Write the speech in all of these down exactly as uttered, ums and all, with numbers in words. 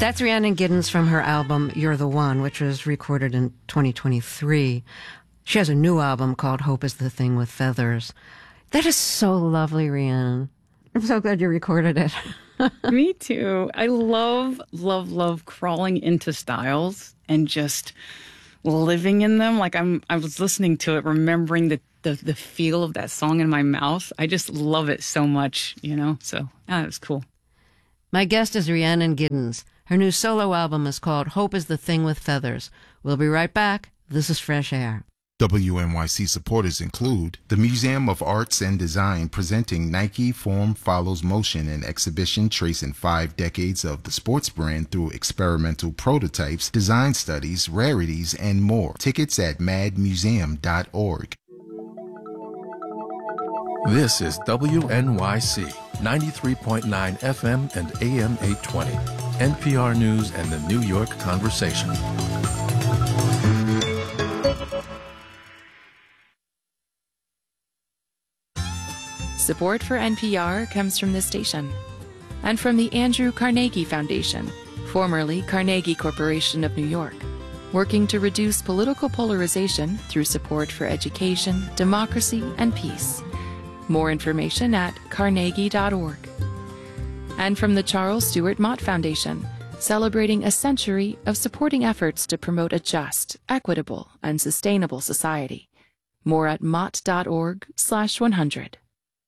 That's Rhiannon Giddens from her album You're the One, which was recorded in twenty twenty-three. She has a new album called Hope is the Thing with Feathers. That is so lovely, Rhiannon. I'm so glad you recorded it. Me too. I love, love, love crawling into styles and just living in them. Like I'm, I was listening to it, remembering the, the, the feel of that song in my mouth. I just love it so much, you know? So, ah, it was cool. My guest is Rhiannon Giddens. Her new solo album is called Hope is the Thing with Feathers. We'll be right back. This is Fresh Air. W N Y C supporters include the Museum of Arts and Design presenting Nike Form Follows Motion, an exhibition tracing five decades of the sports brand through experimental prototypes, design studies, rarities, and more. Tickets at mad museum dot org. This is W N Y C, ninety-three point nine F M and A M eight twenty, N P R News and the New York Conversation. Support for N P R comes from this station and from the Andrew Carnegie Foundation, formerly Carnegie Corporation of New York, working to reduce political polarization through support for education, democracy, and peace. More information at carnegie dot org. And from the Charles Stewart Mott Foundation, celebrating a century of supporting efforts to promote a just, equitable, and sustainable society. More at mott dot org slash one hundred.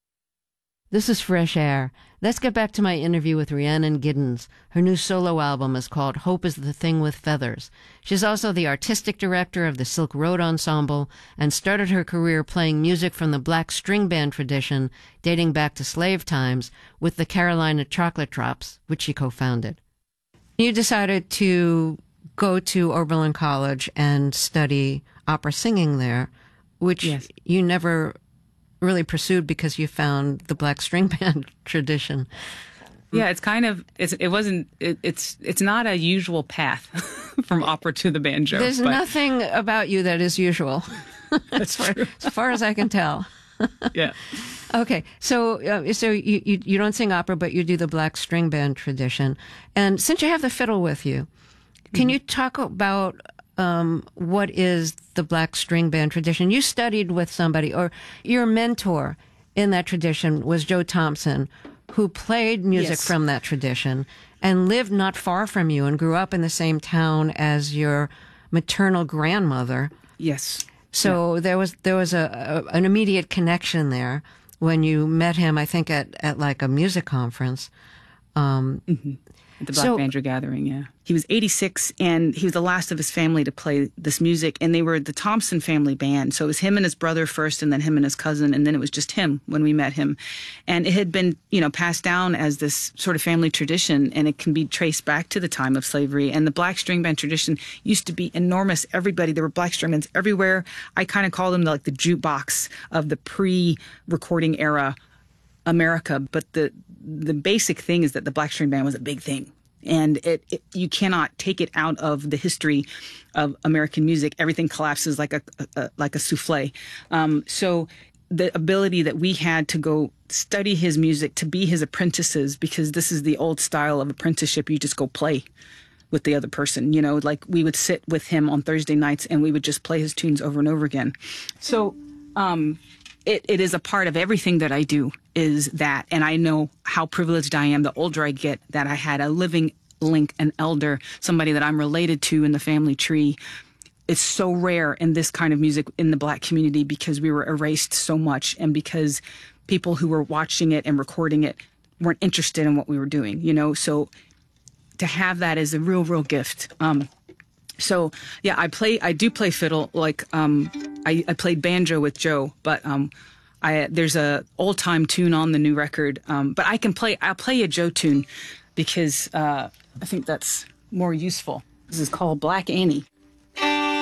This is Fresh Air. Let's get back to my interview with Rhiannon Giddens. Her new solo album is called Hope is the Thing with Feathers. She's also the artistic director of the Silk Road Ensemble and started her career playing music from the black string band tradition dating back to slave times with the Carolina Chocolate Drops, which she co-founded. You decided to go to Oberlin College and study opera singing there, which Yes. you never really pursued because you found the black string band tradition. Yeah, it's kind of, it's, it wasn't, it, it's it's not a usual path from opera to the banjo. There's but nothing about you that is usual. That's as, far, true. as far as I can tell. Yeah. Okay, so uh, so you, you you don't sing opera, but you do the black string band tradition. And since you have the fiddle with you, can mm-hmm. you talk about um, what is the black string band tradition? You studied with somebody, or your mentor in that tradition was Joe Thompson, who played music Yes. from that tradition and lived not far from you and grew up in the same town as your maternal grandmother. Yes. So yeah. there was there was a, a an immediate connection there when you met him, I think, at, at like a music conference. Um, mm-hmm. At the Black so, Banjo Gathering, yeah. He was eighty-six, and he was the last of his family to play this music, and they were the Thompson family band. So it was him and his brother first, and then him and his cousin, and then it was just him when we met him. And it had been, you know, passed down as this sort of family tradition, and it can be traced back to the time of slavery. And the black string band tradition used to be enormous. Everybody, there were black string bands everywhere. I kind of call them the, like the jukebox of the pre-recording era America, but the the basic thing is that the black string band was a big thing, and it, it you cannot take it out of the history of American music. Everything collapses like a, a like a souffle. Um, so the ability that we had to go study his music, to be his apprentices, because this is the old style of apprenticeship. You just go play with the other person, you know, like we would sit with him on Thursday nights and we would just play his tunes over and over again. So, um, It, it is a part of everything that I do is that, and I know how privileged I am the older I get that I had a living link, an elder, somebody that I'm related to in the family tree. It's so rare in this kind of music in the black community because we were erased so much and because people who were watching it and recording it weren't interested in what we were doing, you know? So to have that is a real, real gift. Um, So, yeah, I play, I do play fiddle. Like, um, I, I played banjo with Joe, but, um, I, there's a old time tune on the new record. Um, but I can play, I'll play a Joe tune because, uh, I think that's more useful. This is called Black Annie.